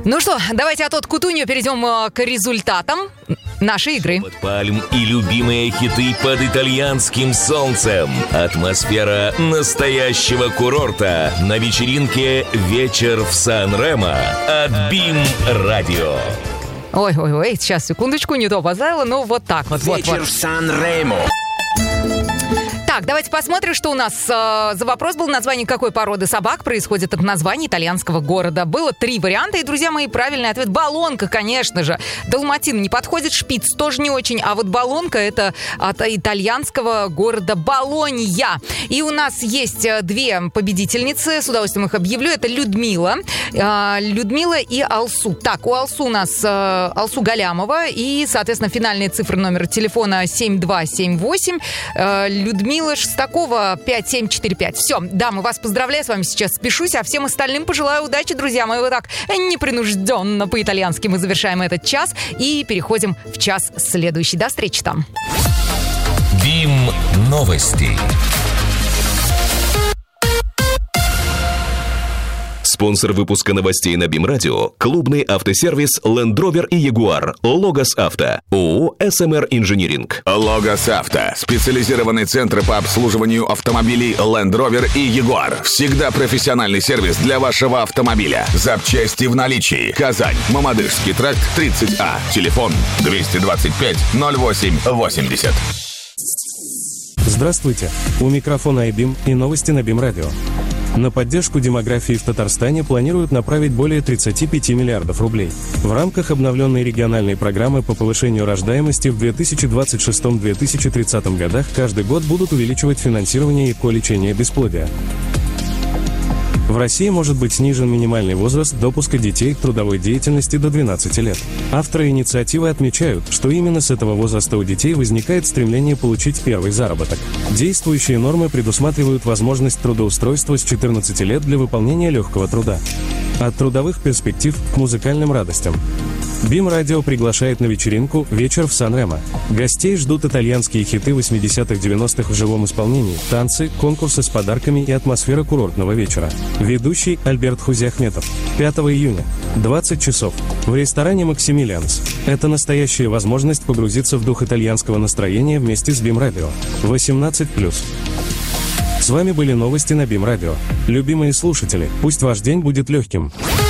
Ну что, давайте от Кутунью перейдем к результатам нашей игры. Под пальм и любимые хиты под итальянским солнцем. Атмосфера настоящего курорта на вечеринке «Вечер в Сан-Ремо» от BIM-радио. Ой, сейчас, секундочку, не то поставила, но вот так вот. Вечер в Сан-Ремо. Так, давайте посмотрим, что у нас за вопрос был. Название какой породы собак происходит от названия итальянского города. Было 3 варианта, и, друзья мои, правильный ответ — баллонка, конечно же. Далматин не подходит, шпиц тоже не очень, а вот баллонка — это от итальянского города Болонья. И у нас есть 2 победительницы, с удовольствием их объявлю. Это Людмила и Алсу. Так, у Алсу у нас Алсу Галямова, и, соответственно, финальные цифры номера телефона 7278. Людмила Шестакова 5745. Все, да, мы вас поздравляем, с вами сейчас спешусь, а всем остальным пожелаю удачи, друзья мои. Вот так непринужденно по-итальянски мы завершаем этот час и переходим в час следующий. До встречи там. BIM-новости. Спонсор выпуска новостей на BIM-радио – клубный автосервис Land Rover и Jaguar. Логос Авто. ООО «СМР Инжиниринг». Логос Авто. Специализированный центр по обслуживанию автомобилей Land Rover и Jaguar. Всегда профессиональный сервис для вашего автомобиля. Запчасти в наличии. Казань. Мамадышский тракт 30А. Телефон 225 08 80. Здравствуйте. У микрофона iBIM и новости на BIM-радио. На поддержку демографии в Татарстане планируют направить более 35 миллиардов рублей. В рамках обновленной региональной программы по повышению рождаемости в 2026-2030 годах каждый год будут увеличивать финансирование ИКО-лечения бесплодия. В России может быть снижен минимальный возраст допуска детей к трудовой деятельности до 12 лет. Авторы инициативы отмечают, что именно с этого возраста у детей возникает стремление получить первый заработок. Действующие нормы предусматривают возможность трудоустройства с 14 лет для выполнения легкого труда. От трудовых перспектив к музыкальным радостям. BIM-радио приглашает на вечеринку «Вечер в Сан-Ремо». Гостей ждут итальянские хиты 80-х-90-х в живом исполнении, танцы, конкурсы с подарками и атмосфера курортного вечера. Ведущий Альберт Хузиахметов. 5 июня, 20 часов, в ресторане «Максимилианс». Это настоящая возможность погрузиться в дух итальянского настроения вместе с BIM-радио. 18+. С вами были новости на BIM-радио. Любимые слушатели, пусть ваш день будет легким.